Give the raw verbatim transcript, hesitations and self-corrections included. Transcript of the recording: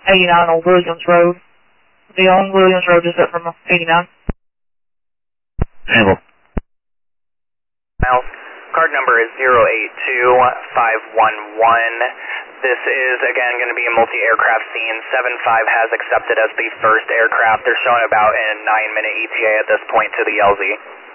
eighty-nine on Williams Road. The on Williams Road is up from eighty-nine. Handle. Miles, card number is zero eight two five one one. This is, again, going to be a multi-aircraft scene. seven five has accepted as the first aircraft. They're showing about a nine minute E T A at this point to the L Z.